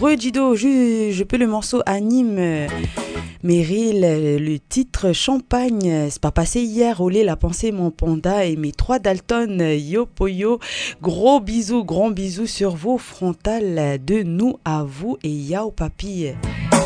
Redido, je peux le morceau anime. Meryl, le titre Champagne, c'est pas passé hier. Olé, la pensée, mon panda et mes trois Dalton. Yo poyo, gros bisous, grand bisous sur vos frontales. De nous à vous et yao papy.